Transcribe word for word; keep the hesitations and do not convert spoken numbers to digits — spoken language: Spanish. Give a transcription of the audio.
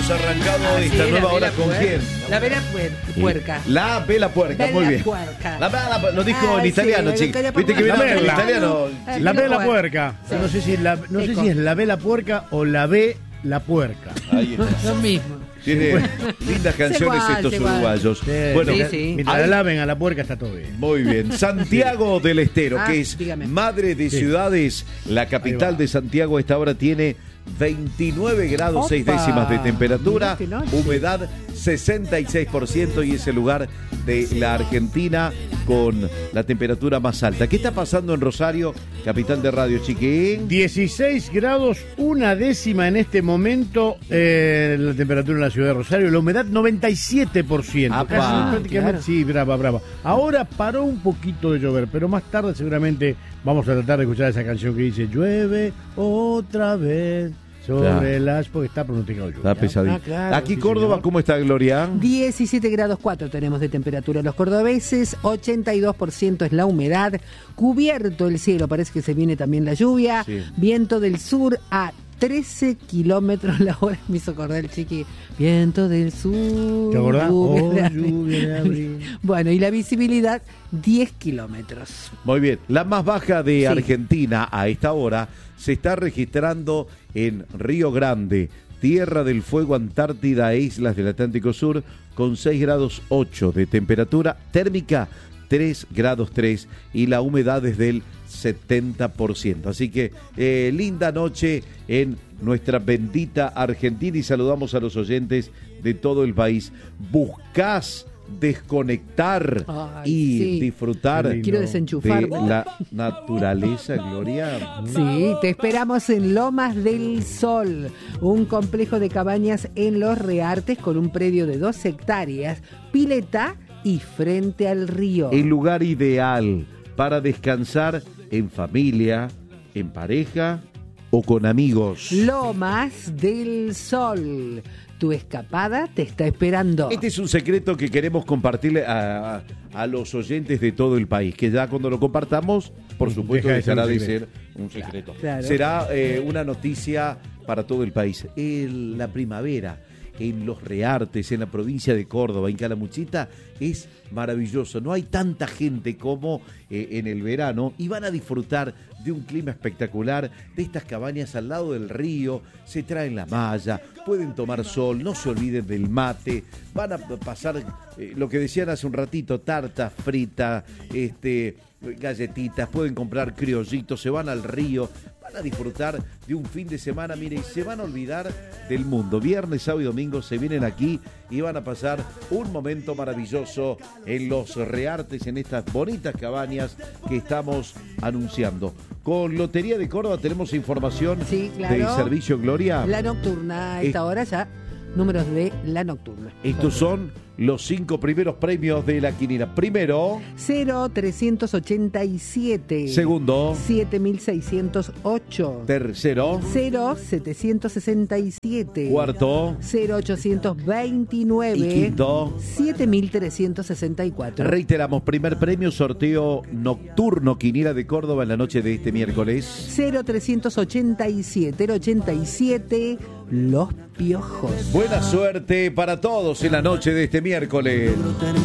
hemos arrancado Ah, esta sí, nueva la hora vela con puer- quién. La vela puer- puerca. La vela puerca, Vela muy bien. puerca. La vela, lo dijo Ah, en sí, italiano, lo chico. quería Viste que poner- viene La en vela. italiano. Ah, La vela ve la puerca. puerca. Sí. No sé si la, no sé Eco. si es la ve la puerca o la ve la puerca. Ahí está. Lo mismo. Tiene lindas canciones igual, estos es igual. uruguayos. Sí, Bueno, mientras- sí. mientras ahí- la laven a la puerca está todo bien. muy bien. Santiago del Estero, Ah, que es dígame. madre de Sí. ciudades, la capital va. de Santiago a esta hora tiene veintinueve grados seis Opa. décimas de temperatura, Mirá qué noche. humedad sesenta y seis por ciento y es el lugar de la Argentina con la temperatura más alta. ¿Qué está pasando en Rosario, capital de Radio Chiquín? dieciséis grados, una décima en este momento, eh, la temperatura en la ciudad de Rosario, la humedad noventa y siete por ciento. Apa. Casi prácticamente, Claro. sí, brava, brava. Ahora paró un poquito de llover, pero más tarde seguramente vamos a tratar de escuchar esa canción que dice llueve otra vez sobre Claro. las... porque está pronosticado lluvia. Está pesadito. Ah, claro, Aquí sí, Córdoba, señor. ¿cómo está Gloria? diecisiete grados cuatro tenemos de temperatura los cordobeses, ochenta y dos por ciento es la humedad, cubierto el cielo, parece que se viene también la lluvia, Sí. viento del sur a trece kilómetros la hora, me hizo acordar el chiqui, viento del sur. ¿Te acordás? lluvia Oh, de lluvia de abril. Bueno, y la visibilidad diez kilómetros. Muy bien, la más baja de Sí. Argentina a esta hora se está registrando en Río Grande, Tierra del Fuego, Antártida e Islas del Atlántico Sur, con seis grados ocho de temperatura térmica, tres grados tres y la humedad es del setenta por ciento. Así que eh, linda noche en nuestra bendita Argentina y saludamos a los oyentes de todo el país. ¿Buscás desconectar Ay, y sí. disfrutar Qué lindo. Quiero de desenchufarme. la naturaleza, Gloria? Sí, te esperamos en Lomas del Sol, un complejo de cabañas en Los Reartes con un predio de dos hectáreas, pileta y frente al río. El lugar ideal para descansar en familia, en pareja o con amigos. Lomas del Sol, tu escapada te está esperando. Este es un secreto que queremos compartirle a, a- a los oyentes de todo el país, que ya cuando lo compartamos, por supuesto, Deja de ser dejará un de secreto. ser un secreto. Claro. Será eh, una noticia para todo el país. El- la primavera en Los Reartes, en la provincia de Córdoba, en Calamuchita, es maravilloso. No hay tanta gente como eh, en el verano y van a disfrutar de un clima espectacular, de estas cabañas al lado del río, se traen la malla, pueden tomar sol, no se olviden del mate, van a pasar eh, lo que decían hace un ratito, tarta frita, este, galletitas, pueden comprar criollitos, se van al río, van a disfrutar de un fin de semana, mire, y se van a olvidar del mundo. Viernes, sábado y domingo se vienen aquí y van a pasar un momento maravilloso en Los Reartes, en estas bonitas cabañas que estamos anunciando. Con Lotería de Córdoba tenemos información Sí, claro. del servicio Gloria. La nocturna, a esta Es- hora ya, números de la nocturna. Estos son los cinco primeros premios de la quiniela. Primero, cero trescientos ochenta y siete. segundo, siete mil seiscientos ocho. tercero, cero setecientos sesenta y siete. cuarto cero ochocientos veintinueve. y quinto. siete mil trescientos sesenta y cuatro. Reiteramos, primer premio, sorteo nocturno, quiniela de Córdoba en la noche de este miércoles. cero trescientos ochenta y siete. El ochenta y siete. Los Piojos. Buena suerte para todos en la noche de este miércoles.